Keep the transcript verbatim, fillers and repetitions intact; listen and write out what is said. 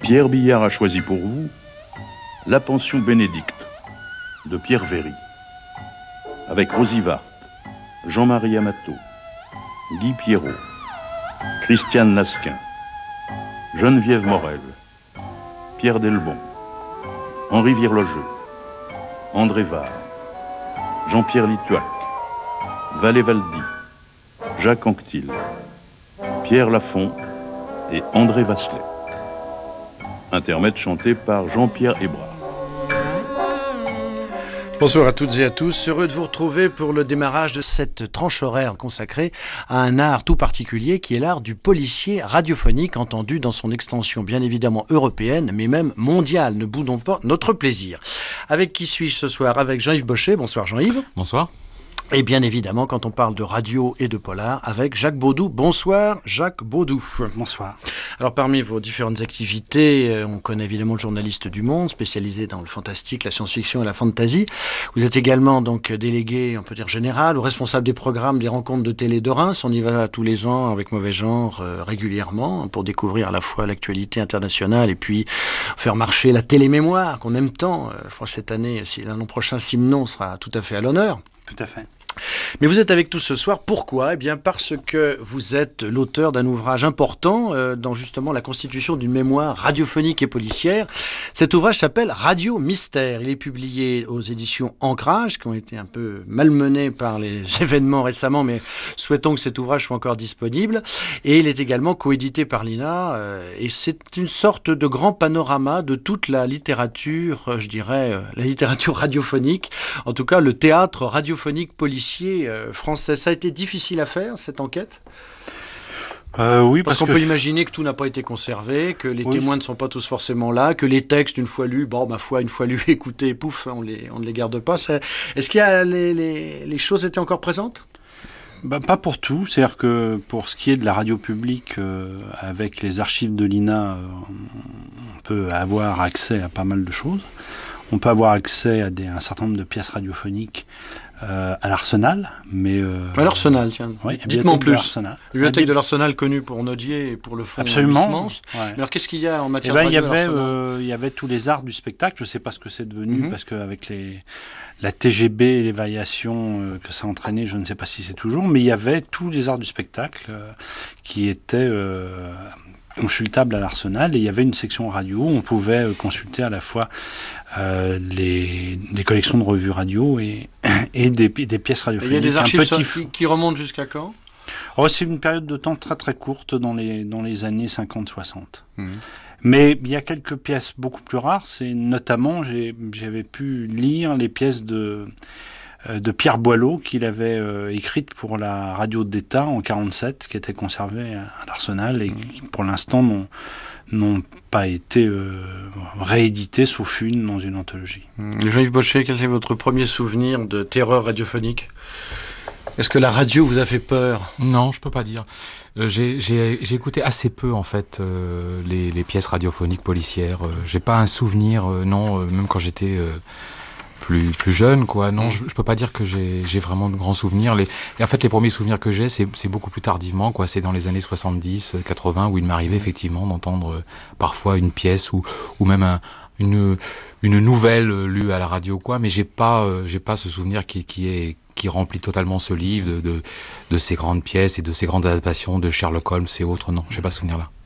Pierre Billard a choisi pour vous La Pension Bénédicte de Pierre Véry, avec Rosy Vart, Jean-Marie Amato, Guy Pierrot, Christiane Lasquin, Geneviève Morel, Pierre Delbon, Henri Virlogeux, André Var, Jean-Pierre Lituac, Valé Valdy, Jacques Anquetil, Pierre Lafont et André Vasselet. Intermède chanté par Jean-Pierre Hébrard. Bonsoir à toutes et à tous, heureux de vous retrouver pour le démarrage de cette tranche horaire consacrée à un art tout particulier qui est l'art du policier radiophonique, entendu dans son extension bien évidemment européenne mais même mondiale. Ne boudons pas notre plaisir. Avec qui suis-je ce soir? Avec Jean-Yves Bochet. Bonsoir Jean-Yves. Bonsoir. Et bien évidemment, quand on parle de radio et de polar, avec Jacques Baudou. Bonsoir Jacques Baudou. Bonsoir. Alors parmi vos différentes activités, on connaît évidemment le journaliste du Monde, spécialisé dans le fantastique, la science-fiction et la fantasy. Vous êtes également donc délégué, on peut dire général, ou responsable des programmes des rencontres de télé de Reims. On y va tous les ans avec Mauvais Genre euh, régulièrement pour découvrir à la fois l'actualité internationale et puis faire marcher la télémémoire qu'on aime tant. Euh, je crois que cette année, si, l'an prochain, Simon sera tout à fait à l'honneur. Tout à fait. Mais vous êtes avec nous ce soir, pourquoi ? Eh bien parce que vous êtes l'auteur d'un ouvrage important euh, dans justement la constitution d'une mémoire radiophonique et policière. Cet ouvrage s'appelle Radio Mystère. Il est publié aux éditions Ancrage, qui ont été un peu malmenées par les événements récemment, mais souhaitons que cet ouvrage soit encore disponible. Et il est également coédité par l'I N A, euh, et c'est une sorte de grand panorama de toute la littérature, euh, je dirais, euh, la littérature radiophonique, en tout cas le théâtre radiophonique policier français. Ça a été difficile à faire, cette enquête ? euh, Oui, parce, parce qu'on que... peut imaginer que tout n'a pas été conservé, que les oui, témoins je... ne sont pas tous forcément là, que les textes, une fois lus, bon, ma foi, une fois lus, écoutés, pouf, on, les, on ne les garde pas. C'est... Est-ce qu'il y a les, les, les choses étaient encore présentes ? Bah, pas pour tout, c'est-à-dire que pour ce qui est de la radio publique, euh, avec les archives de l'I N A, euh, on peut avoir accès à pas mal de choses. On peut avoir accès à des, un certain nombre de pièces radiophoniques euh, à l'Arsenal, mais... Euh, à l'Arsenal, tiens. Oui, dites-moi en plus. La bibliothèque de l'Arsenal connue pour Nodier et pour le fond Absolument. Ouais. Mais alors qu'est-ce qu'il y a en matière eh ben, de radio il y avait, euh, il y avait tous les arts du spectacle, je ne sais pas ce que c'est devenu, mm-hmm. parce qu'avec les... la T G B et les variations euh, que ça a entraîné, je ne sais pas si c'est toujours, mais il y avait tous les arts du spectacle euh, qui étaient... Euh, consultable à l'Arsenal, et il y avait une section radio où on pouvait euh, consulter à la fois euh, les, les collections de revues radio et, et des, des pièces radiophoniques. Il y a des archives petit... qui, qui remontent jusqu'à quand ? Oh, c'est une période de temps très très courte dans les, dans les années cinquante soixante. Mmh. Mais il y a quelques pièces beaucoup plus rares, c'est notamment, j'ai, j'avais pu lire les pièces de... de Pierre Boileau, qu'il avait euh, écrite pour la radio d'État en quarante-sept, qui était conservée à, à l'Arsenal et qui, pour l'instant, n'ont, n'ont pas été euh, rééditées, sauf une dans une anthologie. Mmh. Jean-Yves Bochet, quel est votre premier souvenir de terreur radiophonique ? Est-ce que la radio vous a fait peur ? Non, je peux pas dire. Euh, j'ai, j'ai, j'ai écouté assez peu, en fait, euh, les, les pièces radiophoniques policières. Euh, j'ai pas un souvenir, euh, non, euh, même quand j'étais... Euh, plus plus jeune, quoi. Non, je, je peux pas dire que j'ai j'ai vraiment de grands souvenirs. Les et en fait les premiers souvenirs que j'ai, c'est c'est beaucoup plus tardivement, quoi. C'est dans les années soixante-dix, quatre-vingts où il m'arrivait effectivement d'entendre euh, parfois une pièce ou ou même un, une une nouvelle euh, lue à la radio, quoi. Mais j'ai pas euh, j'ai pas ce souvenir qui qui est qui remplit totalement ce livre de de de ces grandes pièces et de ces grandes adaptations de Sherlock Holmes et autres. Non, j'ai pas ce souvenir-là.